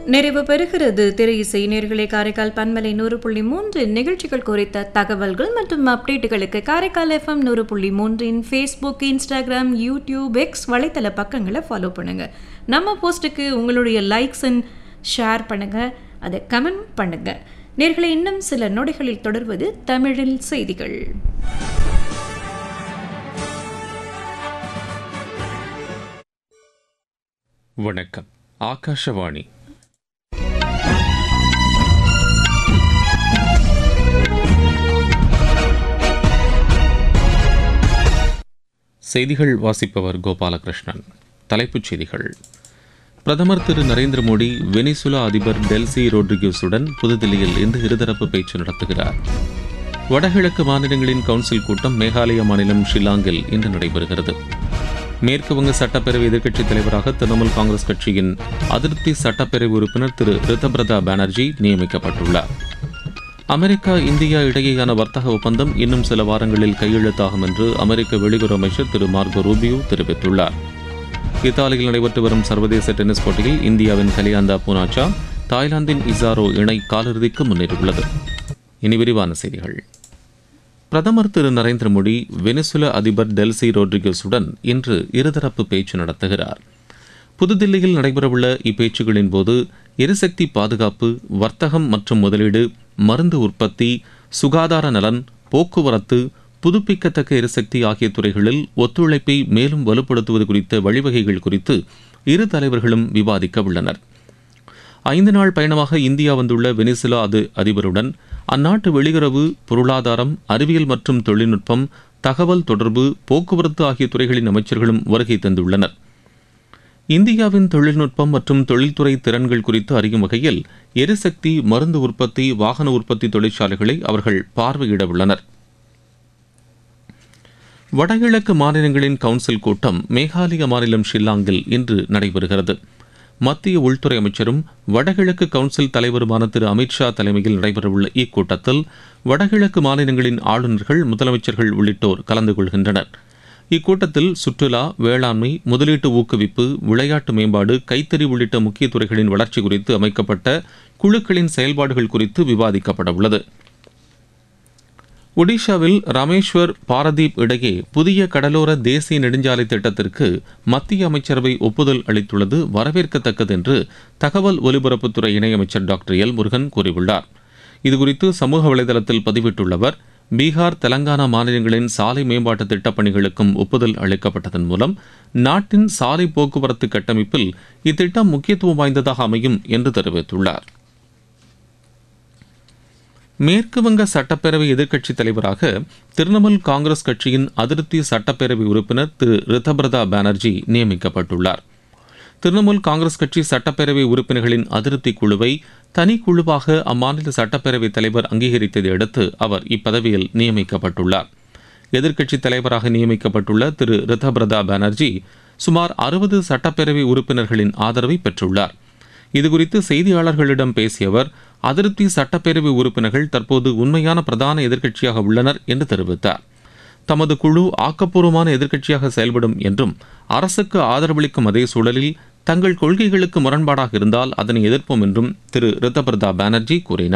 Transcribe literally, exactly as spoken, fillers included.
நிறைவு பெறுகிறது திரை இசை நேயர்களே. காரைக்கால் பன்மலை நூறு புள்ளி மூன்று நிகழ்ச்சிகள் குறித்த தகவல்கள் மற்றும் அப்டேட்டுகளுக்கு காரைக்கால் எஃப்எம் நூறு புள்ளி மூன்றின் ஃபேஸ்புக், இன்ஸ்டாகிராம், யூடியூப், எக்ஸ் வலைத்தள பக்கங்களை ஃபாலோ பண்ணுங்க. நம்ம போஸ்ட்டுக்கு உங்களுடைய லைக்ஸ் அண்ட் ஷேர் பண்ணுங்க, அதை கமெண்ட் பண்ணுங்க. நேயர்களே, இன்னும் சில நொடிகளில் தொடர்வது தமிழில் செய்திகள். வணக்கம். ஆகாஷவாணி. செய்திகள் வாசிப்பவர் கோபாலகிருஷ்ணன். தலைப்புச் செய்திகள். பிரதமர் திரு நரேந்திர மோடி வெனிசுலா அதிபர் டெல்சி ரோட்ரிகஸுடன் புதுதில்லியில் இன்று இருதரப்பு பேச்சு நடத்துகிறார். வடகிழக்கு மாநிலங்களின் கவுன்சில் கூட்டம் மேகாலய மாநிலம் ஷில்லாங்கில் இன்று நடைபெறுகிறது. மேற்குவங்க சட்டப்பேரவை எதிர்க்கட்சித் தலைவராக திரிணாமுல் காங்கிரஸ் கட்சியின் அதிருப்தி சட்டப்பேரவை உறுப்பினர் திரு ரிதபிரதா பானர்ஜி நியமிக்கப்பட்டுள்ளார். அமெரிக்கா இந்தியா இடையேயான வர்த்தக ஒப்பந்தம் இன்னும் சில வாரங்களில் கையெழுத்தாகும் என்று அமெரிக்க வெளியுறவு அமைச்சர் திரு மார்கோ ரூபியோ தெரிவித்துள்ளார். இத்தாலியில் நடைபெற்று வரும் சர்வதேச டென்னிஸ் போட்டியில் இந்தியாவின் கலியாந்தா பூனாச்சா தாய்லாந்தின் இசாரோ இணை காலிறுதிக்கு முன்னேறியுள்ளது. இனி விரிவான செய்திகள். பிரதமர் திரு நரேந்திர மோடி வெனிசுலா அதிபர் டெல்சி ரோட்ரிகஸுடன் இன்று இருதரப்பு பேச்சு நடத்துகிறார். புதுதில்லியில் நடைபெறவுள்ள இப்பேச்சுகளின் போது எரிசக்தி பாதுகாப்பு, வர்த்தகம் மற்றும் முதலீடு, மருந்து உற்பத்தி, சுகாதார நலன், போக்குவரத்து, புதுப்பிக்கத்தக்க எரிசக்தி ஆகிய துறைகளில் ஒத்துழைப்பை மேலும் வலுப்படுத்துவது குறித்த வழிவகைகள் குறித்து இரு தலைவர்களும் விவாதிக்க உள்ளனர். ஐந்து நாள் பயணமாக இந்தியா வந்துள்ள வெனிசுலா அது அதிபருடன் அந்நாட்டு வெளியுறவு, பொருளாதாரம், அறிவியல் மற்றும் தொழில்நுட்பம், தகவல் தொடர்பு, போக்குவரத்து ஆகிய துறைகளின் அமைச்சர்களும் வருகை தந்துள்ளனர். இந்தியாவின் தொழில்நுட்பம் மற்றும் தொழில்துறை திறன்கள் குறித்து அறியும் வகையில் எரிசக்தி, மருந்து உற்பத்தி, வாகன உற்பத்தி தொழிற்சாலைகளை அவர்கள் பார்வையிட உள்ளனர். வடகிழக்கு மாநிலங்களின் கவுன்சில் கூட்டம் மேகாலய மாநிலம் ஷில்லாங்கில் இன்று நடைபெறுகிறது. மத்திய உள்துறை அமைச்சரும் வடகிழக்கு கவுன்சில் தலைவருமான திரு அமித்ஷா தலைமையில் நடைபெறவுள்ள இக்கூட்டத்தில் வடகிழக்கு மாநிலங்களின் ஆளுநர்கள், முதலமைச்சர்கள் உள்ளிட்டோர் கலந்து கொள்கின்றனர். இக்கூட்டத்தில் சுற்றுலா, வேளாண்மை, முதலீட்டு ஊக்குவிப்பு, விளையாட்டு மேம்பாடு, கைத்தறி உள்ளிட்ட முக்கிய துறைகளின் வளர்ச்சி குறித்து அமைக்கப்பட்ட குழுக்களின் செயல்பாடுகள் குறித்து விவாதிக்கப்பட உள்ளது. ஒடிஷாவில் ராமேஸ்வர் பாரதீப் இடையே புதிய கடலோர தேசிய நெடுஞ்சாலை திட்டத்திற்கு மத்திய அமைச்சரவை ஒப்புதல் அளித்துள்ளது வரவேற்கத்தக்கது என்று தகவல் ஒலிபரப்புத்துறை இணையமைச்சர் டாக்டர் எல் முருகன் கூறியுள்ளார். இதுகுறித்து சமூக வலைதளத்தில் பதிவிட்டுள்ள அவர், பீகார், தெலங்கானா மாநிலங்களின் சாலை மேம்பாட்டு திட்டப் பணிகளுக்கும் ஒப்புதல் அளிக்கப்பட்டதன் மூலம் நாட்டின் சாலை போக்குவரத்து கட்டமைப்பில் இத்திட்டம் முக்கியத்துவம் வாய்ந்ததாக அமையும் என்று தெரிவித்துள்ளார். மேற்குவங்க சட்டப்பேரவை எதிர்க்கட்சித் தலைவராக திரிணாமுல் காங்கிரஸ் கட்சியின் அதிருப்தி சட்டப்பேரவை உறுப்பினர் திரு ரிதபிரதா பானர்ஜி நியமிக்கப்பட்டுள்ளார். திரிணாமுல் காங்கிரஸ் கட்சி சட்டப்பேரவை உறுப்பினர்களின் அதிருப்தி குழுவை தனிக்குழுவாக அம்மாநில சட்டப்பேரவைத் தலைவர் அங்கீகரித்ததை அடுத்து அவர் இப்பதவியில் நியமிக்கப்பட்டுள்ளார். எதிர்க்கட்சித் தலைவராக நியமிக்கப்பட்டுள்ள திரு ரிதபிரதா பானர்ஜி சுமார் அறுபது சட்டப்பேரவை உறுப்பினர்களின் ஆதரவை பெற்றுள்ளார். இதுகுறித்து செய்தியாளர்களிடம் பேசிய அவர், அதிருப்தி சட்டப்பேரவை உறுப்பினர்கள் தற்போது உண்மையான பிரதான எதிர்க்கட்சியாக உள்ளனர் என்று தெரிவித்தார். தமது குழு ஆக்கப்பூர்வமான எதிர்க்கட்சியாக செயல்படும் என்றும், அரசுக்கு ஆதரவளிக்கும் அதே சூழலில் தங்கள் கொள்கைகளுக்கு முரண்பாடாக இருந்தால் அதனை எதிர்ப்போம் என்றும் திரு ரிதபிரதா பானர்ஜி கூறினார்.